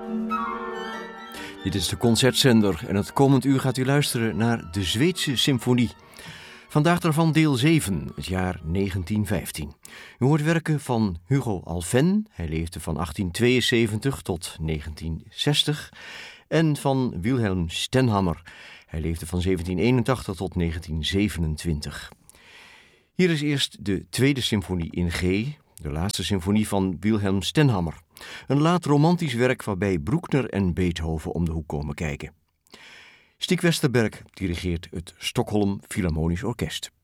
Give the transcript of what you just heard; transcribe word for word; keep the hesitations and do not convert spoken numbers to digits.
Dit is de Concertzender en het komend uur gaat u luisteren naar de Zweedse Symfonie. Vandaag daarvan deel zeven, het jaar negentien vijftien. U hoort werken van Hugo Alphen, hij leefde van achttien tweeënzeventig tot negentien zestig, en van Wilhelm Stenhammar, hij leefde van zeventien eenentachtig tot negentien zevenentwintig. Hier is eerst de tweede symfonie in G, de laatste symfonie van Wilhelm Stenhammar. Een laat romantisch werk waarbij Bruckner en Beethoven om de hoek komen kijken. Stig Westerberg dirigeert het Stockholm Philharmonisch Orkest.